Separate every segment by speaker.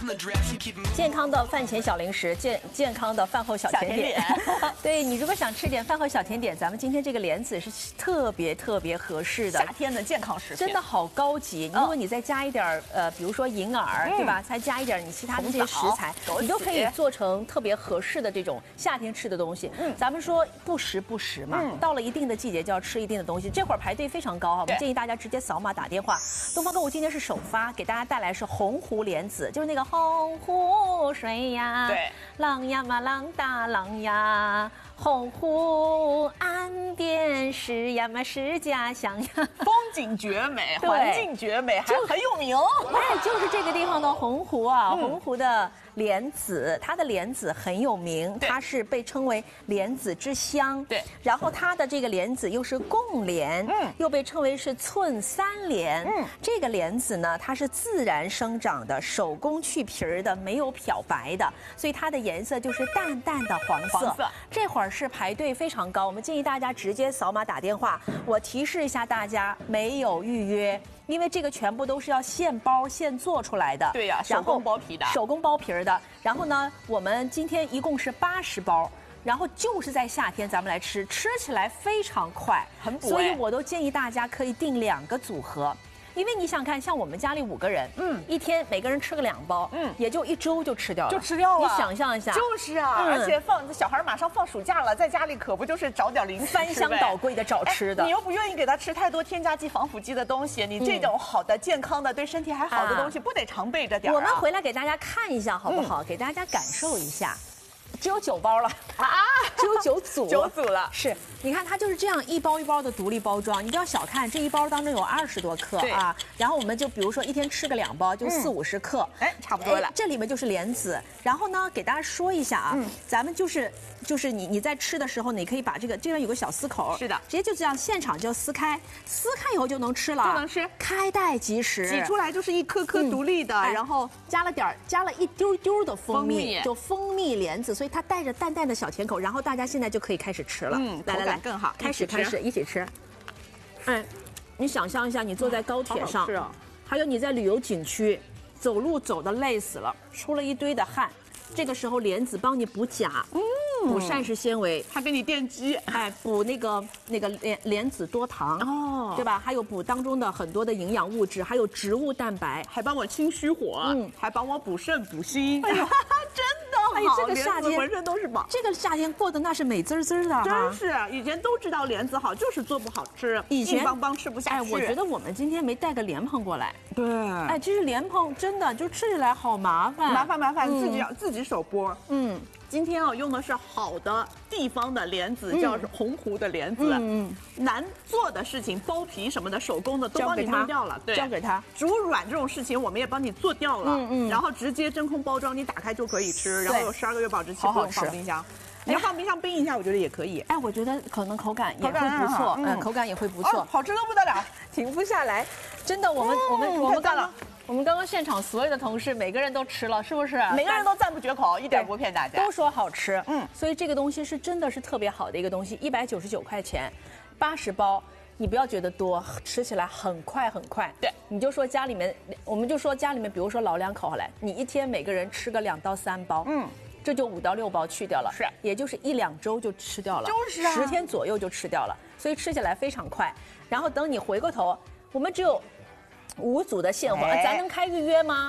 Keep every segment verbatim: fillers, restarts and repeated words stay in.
Speaker 1: 健康的饭前小零食，健健康的饭后小甜点。
Speaker 2: 小甜点
Speaker 1: 对你如果想吃点饭后小甜点，咱们今天这个莲子是特别特别合适的。
Speaker 2: 夏天的健康食品
Speaker 1: 真的好高级。如果你再加一点呃，比如说银耳，对吧？再加一点你其他的这些食材，你都可以做成特别合适的这种夏天吃的东西。嗯，咱们说不时不食嘛，到了一定的季节就要吃一定的东西。这会儿排队非常高哈，我们建议大家直接扫码打电话。东方购物今天是首发，给大家带来是红湖莲子，就是那个洪湖水呀，
Speaker 2: 对，
Speaker 1: 浪呀嘛浪大浪呀。洪湖岸边是呀嘛是家乡呀，
Speaker 2: 风景绝美，环境绝美，还很有名。
Speaker 1: 哎，就是这个地方的洪湖啊，嗯、洪湖的莲子，它的莲子很有名，它是被称为莲子之乡。
Speaker 2: 对，
Speaker 1: 然后它的这个莲子又是贡莲，嗯，又被称为是寸三莲。嗯，这个莲子呢，它是自然生长的，手工去皮儿的，没有漂白的，所以它的颜色就是淡淡的黄色。
Speaker 2: 黄色
Speaker 1: 这会儿是排队非常高，我们建议大家直接扫码打电话。我提示一下大家，没有预约。因为这个全部都是要现包现做出来的，
Speaker 2: 对呀、啊，手工包皮的，
Speaker 1: 手工包皮的。然后呢，我们今天一共是八十包，然后就是在夏天咱们来吃，吃起来非常快，
Speaker 2: 很补。
Speaker 1: 所以我都建议大家可以订两个组合。因为你想看，像我们家里五个人，嗯，一天每个人吃个两包，嗯，也就一周就吃掉了，
Speaker 2: 就吃掉了。
Speaker 1: 你想象一下，
Speaker 2: 就是啊，嗯、而且放小孩马上放暑假了，在家里可不就是找点零食，
Speaker 1: 翻箱倒柜的找吃的。
Speaker 2: 你又不愿意给他吃太多添加剂、防腐剂的东西，你这种好的、健康的、对身体还好的东西，不得常备着点、啊？
Speaker 1: 我们回来给大家看一下好不好？嗯、给大家感受一下。只有九包了啊！只有九组，
Speaker 2: 九组了。
Speaker 1: 是，你看它就是这样一包一包的独立包装，你不要小看这一包当中有二十多克啊。然后我们就比如说一天吃个两包，就四五十克，
Speaker 2: 哎、嗯，差不多了。
Speaker 1: 这里面就是莲子。然后呢，给大家说一下啊，嗯、咱们就是就是你你在吃的时候，你可以把这个这边有个小撕口，
Speaker 2: 是的，
Speaker 1: 直接就这样现场就撕开，撕开以后就能吃了，
Speaker 2: 就能吃，
Speaker 1: 开袋即食，
Speaker 2: 挤出来就是一颗颗独立的，嗯、然后
Speaker 1: 加了点加了一丢丢的蜂蜜，蜂蜜就蜂蜜莲子，所以它带着淡淡的小甜口，然后大家现在就可以开始吃了。
Speaker 2: 嗯，来来来，更好，
Speaker 1: 开始开始一起吃。哎，你想象一下，你坐在高铁上，
Speaker 2: 是啊，
Speaker 1: 还有你在旅游景区，走路走得累死了，出了一堆的汗，这个时候莲子帮你补钾，嗯，补膳食纤维，
Speaker 2: 还给你电击，
Speaker 1: 哎，补那个那个莲莲子多糖，哦，对吧？还有补当中的很多的营养物质，还有植物蛋白，
Speaker 2: 还帮我清虚火，嗯，还帮我补肾补心。哎呀，真的。
Speaker 1: 哎，这个夏天
Speaker 2: 浑身都是宝。
Speaker 1: 这个夏天过得那是美滋滋的，
Speaker 2: 真是。以前都知道莲子好，就是做不好吃，
Speaker 1: 以前
Speaker 2: 硬邦邦吃不下去。
Speaker 1: 哎，我觉得我们今天没带个莲蓬过来。
Speaker 2: 对。
Speaker 1: 哎，其实莲蓬真的就吃起来好麻烦，
Speaker 2: 麻烦麻烦，自己要自己手剥。嗯。今天啊，用的是好的地方的莲子，嗯、叫洪湖的莲子。嗯，难做的事情，剥皮什么的，手工的都帮你弄掉了。对，
Speaker 1: 交给他。
Speaker 2: 煮软这种事情，我们也帮你做掉了。嗯嗯。然后直接真空包装，你打开就可以吃。然后有十二个月保质期，不用放冰箱。你要放冰箱冰一下，我觉得也可以。
Speaker 1: 哎，我觉得可能口感也会不错，嗯，口感也会不错，
Speaker 2: 好吃的不得了，
Speaker 1: 停不下来。真的，我们我们我们刚刚。我们刚刚现场所有的同事，每个人都吃了，是不是？
Speaker 2: 每个人都赞不绝口，一点不骗大家，
Speaker 1: 都说好吃。嗯，所以这个东西是真的是特别好的一个东西，一百九十九块钱，八十包，你不要觉得多，吃起来很快很快。
Speaker 2: 对，
Speaker 1: 你就说家里面，我们就说家里面，比如说老两口好来，你一天每个人吃个两到三包，嗯，这就五到六包去掉了，
Speaker 2: 是，
Speaker 1: 也就是一两周就吃掉了，
Speaker 2: 就是啊，
Speaker 1: 十天左右就吃掉了，所以吃起来非常快。然后等你回过头，我们只有五组的现货，哎、咱能开预约吗？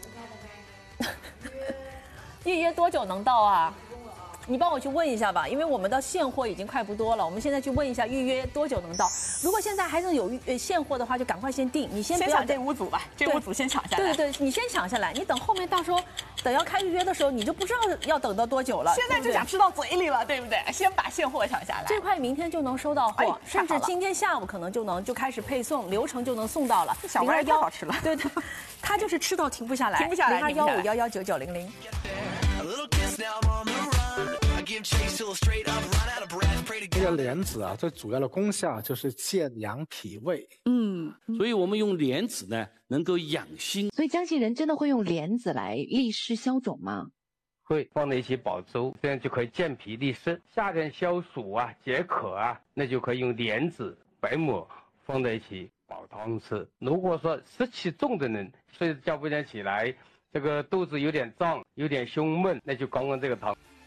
Speaker 1: 预约多久能到啊？你帮我去问一下吧，因为我们的现货已经快不多了。我们现在去问一下预约多久能到。如果现在还能有预现货的话，就赶快先订。你先不要
Speaker 2: 先抢这五组吧，这五组先抢下来。
Speaker 1: 对对对，你先抢下来，你等后面到时候等要开预约的时候，你就不知道要等到多久了。
Speaker 2: 现在就想吃到嘴里了，对不对？先把现货抢下来。
Speaker 1: 最快明天就能收到货，哎、甚至今天下午可能就能就开始配送，流程就能送到了。
Speaker 2: 小玩意太好吃了，
Speaker 1: 对对，他就是吃到停不下来，
Speaker 2: 停不下来。
Speaker 1: 零二幺五幺幺九九零零。
Speaker 3: 这个莲子啊，最主要的功效就是健阳脾胃。
Speaker 4: 嗯，所以我们用莲子呢，能够养心。
Speaker 5: 所以江西人真的会用莲子来利湿消肿吗？
Speaker 6: 会放在一起煲粥，这样就可以健脾利湿。夏天消暑啊、解渴啊，那就可以用莲子、白末放在一起煲汤吃。如果说湿气重的人，睡觉不想起来， 这个肚子有点胀，有点胸闷，那就刚刚这个汤。